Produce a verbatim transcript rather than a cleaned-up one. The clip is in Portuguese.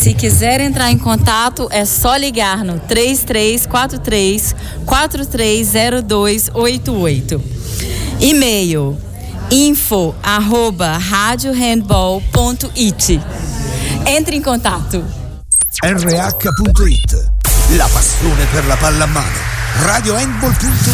Se quiser entrar em contato, é só ligar no três três quatro três, quatro três zero dois oito oito. E-mail info arroba radio handball ponto it. Entre in contatto. R H punto it, la passione per la pallamano. radio handball punto it